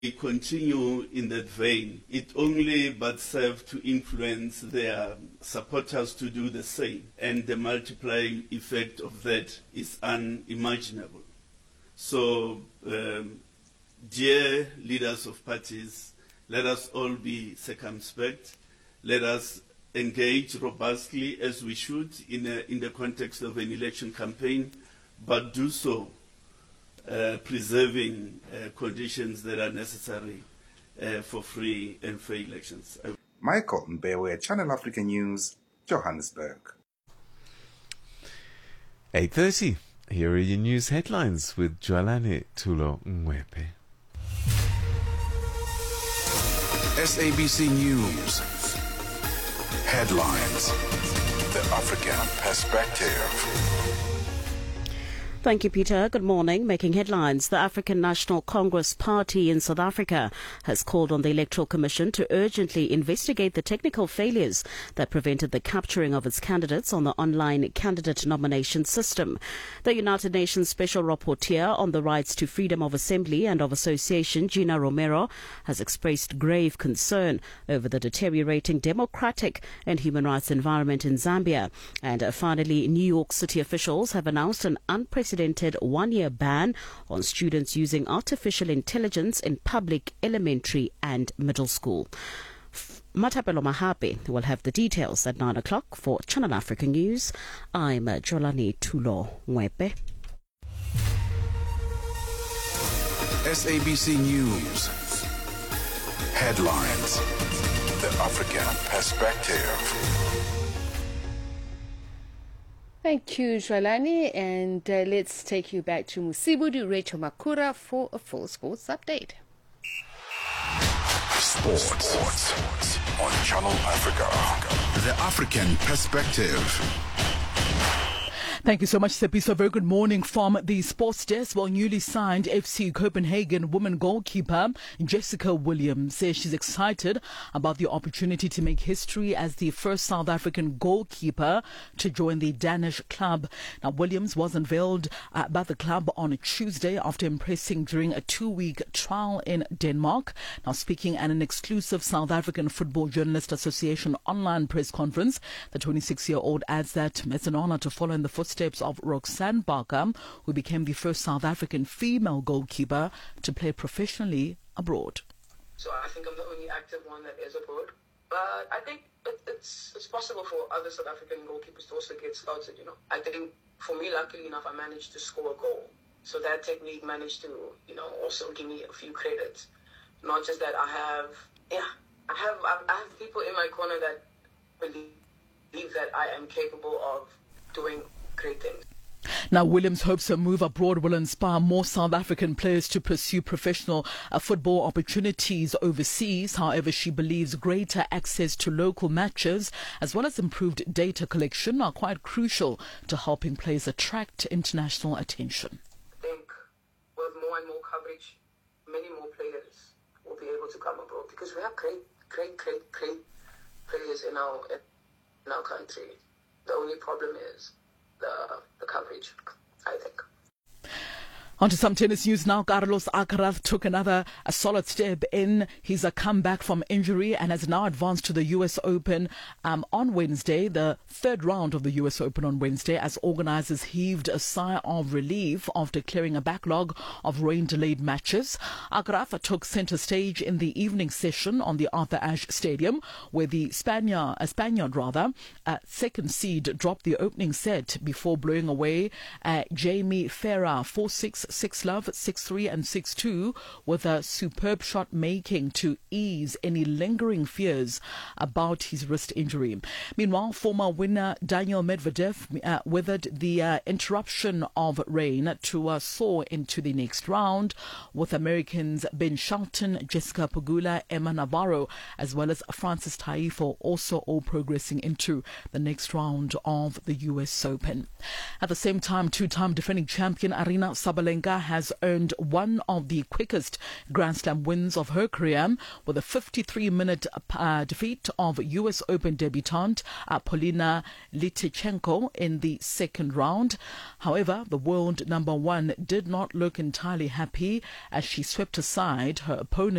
continue in that vein. It only but serves to influence their supporters to do the same, and the multiplying effect of that is unimaginable. So, dear leaders of parties, let us all be circumspect. Let us engage robustly as we should in the context of an election campaign, but do so preserving conditions that are necessary for free and fair elections. Michael Mbewe, Channel Africa News, Johannesburg. 8:30. Here are your news headlines with Jwalane Tulo Mwepe. SABC News. Headlines. The African Perspective. Thank you, Peter. Good morning. Making headlines, the African National Congress Party in South Africa has called on the Electoral Commission to urgently investigate the technical failures that prevented the capturing of its candidates on the online candidate nomination system. The United Nations Special Rapporteur on the Rights to Freedom of Assembly and of Association, Gina Romero, has expressed grave concern over the deteriorating democratic and human rights environment in Zambia. And finally, New York City officials have announced an unprecedented one-year ban on students using artificial intelligence in public elementary and middle school. Matapelo Mahape will have the details at 9 o'clock for Channel Africa News. I'm Jolani Tulo Mwepe. SABC News. Headlines. The African Perspective. Thank you, Jwalani, and let's take you back to Musibudu Rachel Makura for a full sports update. Sports on Channel Africa. The African Perspective. Thank you so much, Sepi. So very good morning from the sports desk. Well, newly signed FC Copenhagen woman goalkeeper Jessica Williams says she's excited about the opportunity to make history as the first South African goalkeeper to join the Danish club. Now, Williams was unveiled by the club on a Tuesday after impressing during a 2-week trial in Denmark. Now, speaking at an exclusive South African Football Journalist Association online press conference, the 26-year-old adds that it's an honor to follow in the footsteps of Roxanne Barker, who became the first South African female goalkeeper to play professionally abroad. So I think I'm the only active one that is abroad. But I think it's possible for other South African goalkeepers to also get scouted, you know. I think for me, luckily enough, I managed to score a goal. So that technique managed to, you know, also give me a few credits. Not just that I have people in my corner that believe that I am capable of doing great things. Now, Williams hopes her move abroad will inspire more South African players to pursue professional football opportunities overseas. However, she believes greater access to local matches as well as improved data collection are quite crucial to helping players attract international attention. I think with more and more coverage, many more players will be able to come abroad because we have great players in our country. The only problem is the coverage, I think. On to some tennis news now. Carlos Alcaraz took a solid step in his comeback from injury and has now advanced to the US Open on Wednesday, the third round of the US Open on Wednesday, as organizers heaved a sigh of relief after clearing a backlog of rain-delayed matches. Alcaraz took center stage in the evening session on the Arthur Ashe Stadium, where the Spaniard, second seed, dropped the opening set before blowing away Jamie Ferrer 4-6, 6-love, 6-3 and 6-2 with a superb shot making to ease any lingering fears about his wrist injury. Meanwhile, former winner Daniel Medvedev weathered the interruption of rain to soar into the next round, with Americans Ben Shelton, Jessica Pegula, Emma Navarro as well as Francis Taifo also all progressing into the next round of the US Open. At the same time, two-time defending champion Aryna Sabalenka Sabalenka has earned one of the quickest Grand Slam wins of her career with a 53-minute defeat of US Open debutante Polina Litychenko in the second round. However, the world number one did not look entirely happy as she swept aside her opponent